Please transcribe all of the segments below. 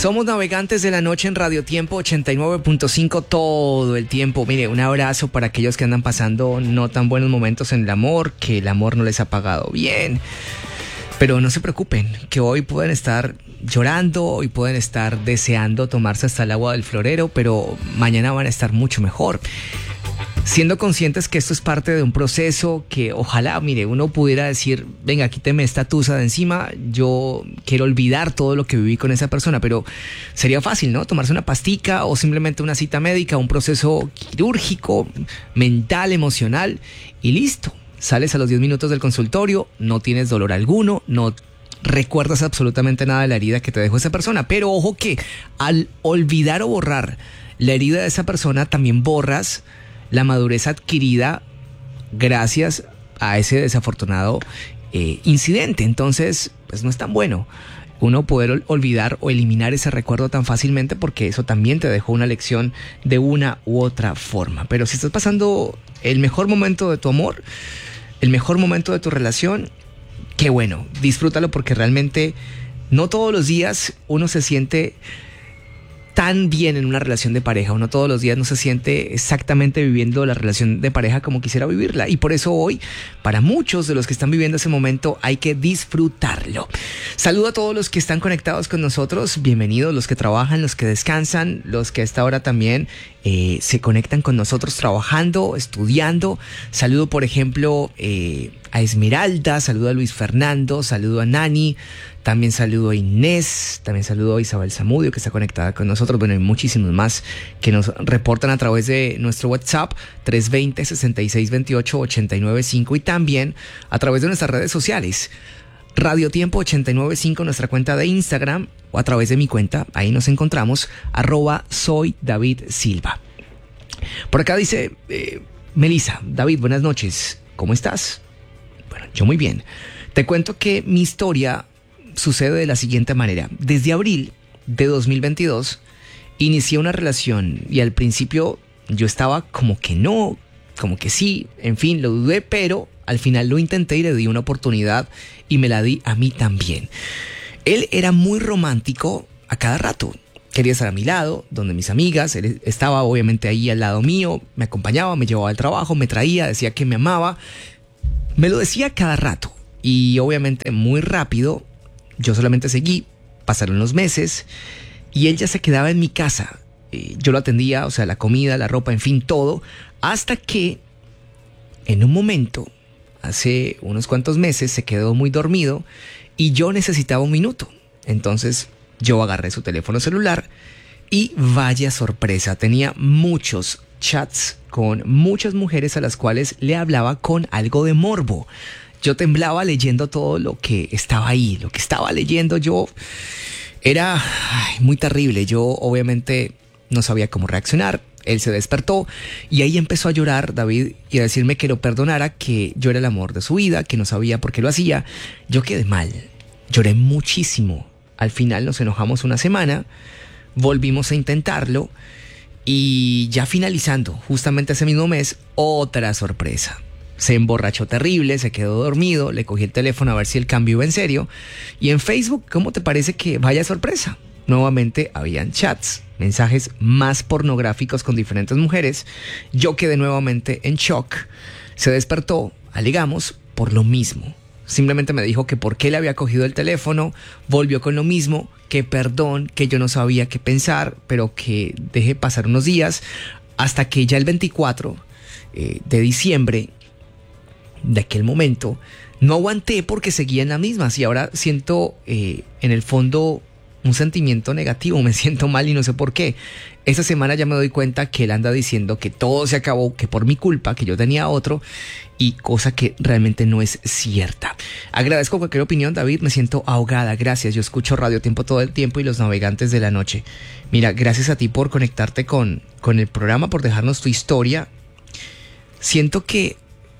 Somos navegantes de la noche en Radio Tiempo 89.5 todo el tiempo. Mire, un abrazo para aquellos que andan pasando no tan buenos momentos en el amor, que el amor no les ha pagado bien. Pero no se preocupen, que hoy pueden estar llorando, hoy pueden estar deseando tomarse hasta el agua del florero, pero mañana van a estar mucho mejor. Siendo conscientes que esto es parte de un proceso que ojalá, mire, uno pudiera decir, venga, quíteme esta tusa de encima, yo quiero olvidar todo lo que viví con esa persona, pero sería fácil, ¿no? Tomarse una pastica o simplemente una cita médica, un proceso quirúrgico, mental, emocional y listo. Sales a los 10 minutos del consultorio, no tienes dolor alguno, no recuerdas absolutamente nada de la herida que te dejó esa persona, pero ojo que al olvidar o borrar la herida de esa persona, también borras la madurez adquirida gracias a ese desafortunado incidente. Entonces, pues no es tan bueno uno poder olvidar o eliminar ese recuerdo tan fácilmente, porque eso también te dejó una lección de una u otra forma. Pero si estás pasando el mejor momento de tu amor, el mejor momento de tu relación, qué bueno, disfrútalo, porque realmente no todos los días uno se siente tan bien en una relación de pareja. Uno todos los días no se siente exactamente viviendo la relación de pareja como quisiera vivirla, y por eso hoy, para muchos de los que están viviendo ese momento, hay que disfrutarlo. Saludo a todos los que están conectados con nosotros, bienvenidos, los que trabajan, los que descansan, los que a esta hora también se conectan con nosotros trabajando, estudiando. Saludo, por ejemplo, a Esmeralda, saludo a Luis Fernando, saludo a Nani, también saludo a Inés, también saludo a Isabel Zamudio, que está conectada con nosotros. Bueno, hay muchísimos más que nos reportan a través de nuestro WhatsApp 320-6628-895 y también a través de nuestras redes sociales. Radio Tiempo 895, nuestra cuenta de Instagram, o a través de mi cuenta, ahí nos encontramos, @soy David Silva. Por acá dice Melissa: David, buenas noches, ¿cómo estás? Bueno, yo muy bien. Te cuento que mi historia sucede de la siguiente manera. Desde abril de 2022 inicié una relación y al principio yo estaba como que no, como que sí, en fin, lo dudé, pero al final lo intenté y le di una oportunidad y me la di a mí también. Él era muy romántico a cada rato. Quería estar a mi lado, donde mis amigas. Él estaba obviamente ahí al lado mío, me acompañaba, me llevaba al trabajo, me traía, decía que me amaba. Me lo decía cada rato y obviamente muy rápido yo solamente seguí. Pasaron los meses y él ya se quedaba en mi casa. Yo lo atendía, o sea, la comida, la ropa, en fin, todo, hasta que en un momento, hace unos cuantos meses, se quedó muy dormido y yo necesitaba un minuto. Entonces yo agarré su teléfono celular y vaya sorpresa, tenía muchos chats con muchas mujeres a las cuales le hablaba con algo de morbo. Yo temblaba leyendo todo lo que estaba ahí, lo que estaba leyendo yo era muy terrible. Yo obviamente no sabía cómo reaccionar. Él se despertó y ahí empezó a llorar, David, y a decirme que lo perdonara, que yo era el amor de su vida, que no sabía por qué lo hacía. Yo quedé mal, lloré muchísimo. Al final nos enojamos una semana, volvimos a intentarlo y ya finalizando, justamente ese mismo mes, otra sorpresa. Se emborrachó terrible, se quedó dormido, le cogí el teléfono a ver si el cambio iba en serio. Y en Facebook, ¿cómo te parece que vaya sorpresa? Nuevamente habían chats, mensajes más pornográficos con diferentes mujeres. Yo quedé nuevamente en shock. Se despertó, alegamos, por lo mismo. Simplemente me dijo que por qué le había cogido el teléfono, volvió con lo mismo, que perdón, que yo no sabía qué pensar, pero que dejé pasar unos días, hasta que ya el 24 de diciembre de aquel momento no aguanté, porque seguía en las mismas y ahora siento en el fondo un sentimiento negativo, me siento mal y no sé por qué. Esta semana ya me doy cuenta que él anda diciendo que todo se acabó, que por mi culpa, que yo tenía otro, y cosa que realmente no es cierta. Agradezco cualquier opinión, David, me siento ahogada, gracias. Yo escucho Radio Tiempo todo el tiempo y los navegantes de la noche. Mira, gracias a ti por conectarte con el programa, por dejarnos tu historia. Siento que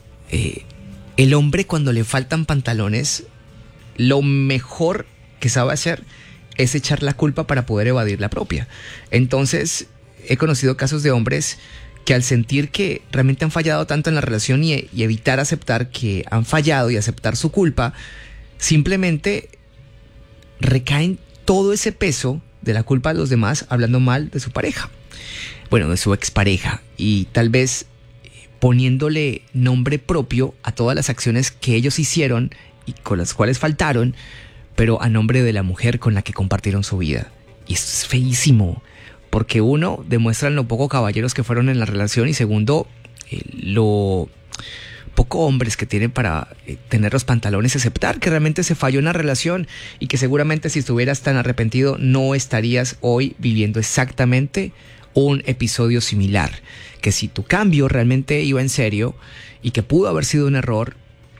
el hombre, cuando le faltan pantalones, lo mejor que sabe hacer es echar la culpa para poder evadir la propia. Entonces, he conocido casos de hombres que al sentir que realmente han fallado tanto en la relación y evitar aceptar que han fallado y aceptar su culpa, simplemente recaen todo ese peso de la culpa de los demás hablando mal de su pareja, bueno, de su expareja, y tal vez poniéndole nombre propio a todas las acciones que ellos hicieron y con las cuales faltaron, pero a nombre de la mujer con la que compartieron su vida. Y esto es feísimo, porque uno, demuestran lo poco caballeros que fueron en la relación, y segundo, lo poco hombres que tienen para tener los pantalones, aceptar que realmente se falló en la relación, y que seguramente si estuvieras tan arrepentido no estarías hoy viviendo exactamente un episodio similar. Que si tu cambio realmente iba en serio y que pudo haber sido un error,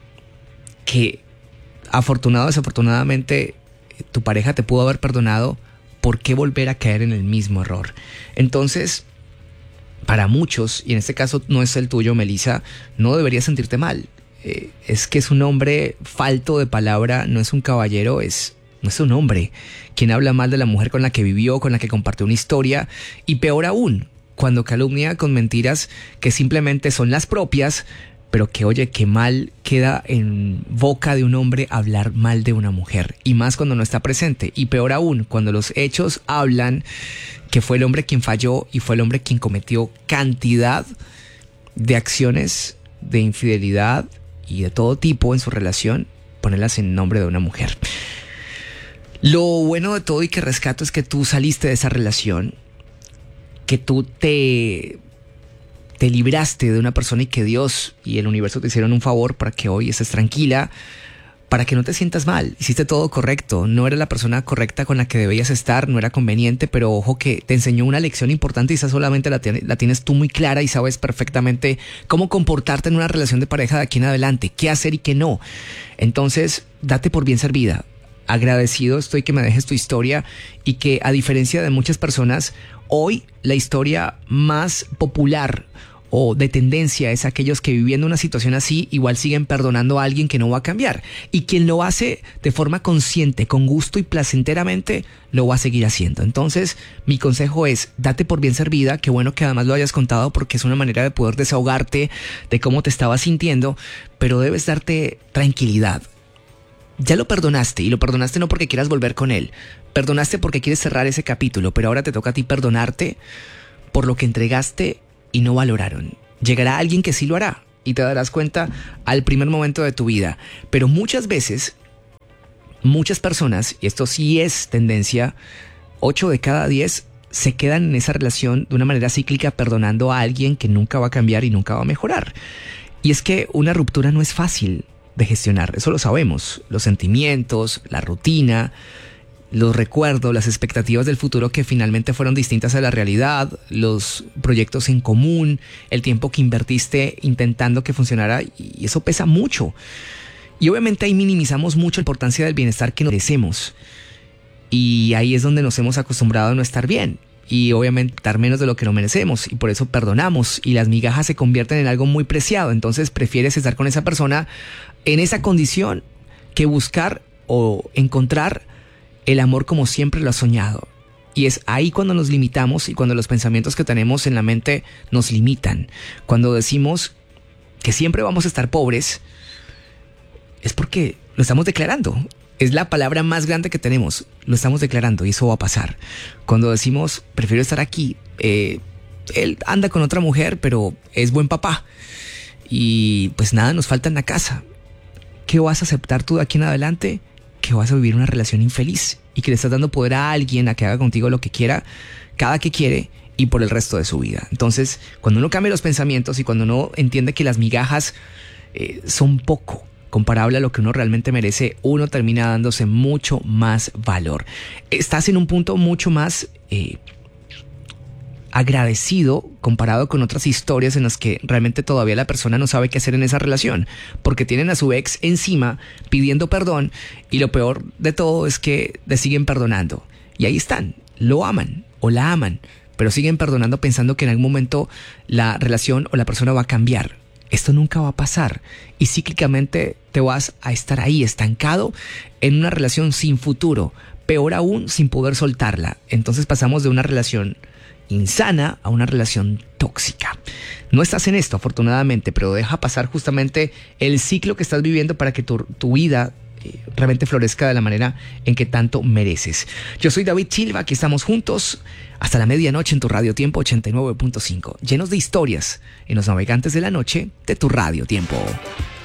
que afortunado o desafortunadamente tu pareja te pudo haber perdonado, ¿por qué volver a caer en el mismo error? Entonces, para muchos, y en este caso no es el tuyo, Melissa, no deberías sentirte mal. Es que es un hombre falto de palabra, no es un caballero, no es un hombre quien habla mal de la mujer con la que vivió, con la que compartió una historia, y peor aún, cuando calumnia con mentiras que simplemente son las propias, pero que, oye, qué mal queda en boca de un hombre hablar mal de una mujer, y más cuando no está presente, y peor aún, cuando los hechos hablan que fue el hombre quien falló y fue el hombre quien cometió cantidad de acciones de infidelidad y de todo tipo en su relación, ponerlas en nombre de una mujer. Lo bueno de todo y que rescato es que tú saliste de esa relación, que tú te libraste de una persona y que Dios y el universo te hicieron un favor para que hoy estés tranquila, para que no te sientas mal. Hiciste todo correcto, no era la persona correcta con la que debías estar, no era conveniente, pero ojo que te enseñó una lección importante, y esa solamente la tienes tú muy clara, y sabes perfectamente cómo comportarte en una relación de pareja de aquí en adelante, qué hacer y qué no. Entonces, date por bien servida. Agradecido estoy que me dejes tu historia, y que, a diferencia de muchas personas, hoy la historia más popular o de tendencia es aquellos que, viviendo una situación así, igual siguen perdonando a alguien que no va a cambiar, y quien lo hace de forma consciente, con gusto y placenteramente, lo va a seguir haciendo. Entonces, mi consejo es, date por bien servida. Qué bueno que además lo hayas contado, porque es una manera de poder desahogarte de cómo te estabas sintiendo, pero debes darte tranquilidad. Ya lo perdonaste, y lo perdonaste no porque quieras volver con él, perdonaste porque quieres cerrar ese capítulo, pero ahora te toca a ti perdonarte por lo que entregaste y no valoraron. Llegará alguien que sí lo hará, y te darás cuenta al primer momento de tu vida, pero muchas veces, muchas personas, y esto sí es tendencia, 8 de cada 10 se quedan en esa relación de una manera cíclica, perdonando a alguien que nunca va a cambiar y nunca va a mejorar. Y es que una ruptura no es fácil de gestionar, eso lo sabemos. Los sentimientos, la rutina, los recuerdos, las expectativas del futuro que finalmente fueron distintas a la realidad, los proyectos en común, el tiempo que invertiste intentando que funcionara, y eso pesa mucho. Y obviamente ahí minimizamos mucho la importancia del bienestar que nos merecemos, y ahí es donde nos hemos acostumbrado a no estar bien, y obviamente dar menos de lo que no merecemos, y por eso perdonamos, y las migajas se convierten en algo muy preciado. Entonces prefieres estar con esa persona en esa condición que buscar o encontrar el amor como siempre lo has soñado. Y es ahí cuando nos limitamos, y cuando los pensamientos que tenemos en la mente nos limitan. Cuando decimos que siempre vamos a estar pobres, es porque lo estamos declarando. Es la palabra más grande que tenemos. Lo estamos declarando, y eso va a pasar. Cuando decimos, prefiero estar aquí, él anda con otra mujer, pero es buen papá, y pues nada nos falta en la casa. ¿Qué vas a aceptar tú de aquí en adelante? Que vas a vivir una relación infeliz, y que le estás dando poder a alguien a que haga contigo lo que quiera, cada que quiere, y por el resto de su vida. Entonces, cuando uno cambia los pensamientos, y cuando uno entiende que las migajas son poco comparable a lo que uno realmente merece, uno termina dándose mucho más valor. Estás en un punto mucho más agradecido comparado con otras historias en las que realmente todavía la persona no sabe qué hacer en esa relación, porque tienen a su ex encima pidiendo perdón, y lo peor de todo es que le siguen perdonando, y ahí están, lo aman o la aman, pero siguen perdonando pensando que en algún momento la relación o la persona va a cambiar. Esto nunca va a pasar, y cíclicamente te vas a estar ahí estancado en una relación sin futuro, peor aún sin poder soltarla. Entonces pasamos de una relación insana a una relación tóxica. No estás en esto, afortunadamente, pero deja pasar justamente el ciclo que estás viviendo para que tu vida realmente florezca de la manera en que tanto mereces. Yo soy David Silva, aquí estamos juntos hasta la medianoche en tu Radio Tiempo 89.5, llenos de historias en los navegantes de la noche de tu Radio Tiempo.